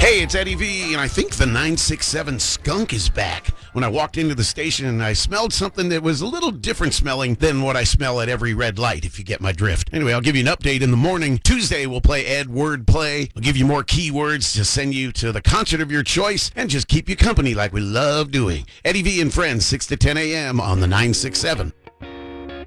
Hey, it's Eddie V, and I think the 967 skunk is back. When I walked into the station, I smelled something that was a little different smelling than what I smell at every red light, if you get my drift. Anyway, I'll give you an update in the morning. Tuesday, we'll play Ed Word Play. I'll give you more keywords to send you to the concert of your choice and just keep you company like we love doing. Eddie V and Friends, 6 to 10 a.m. on the 967.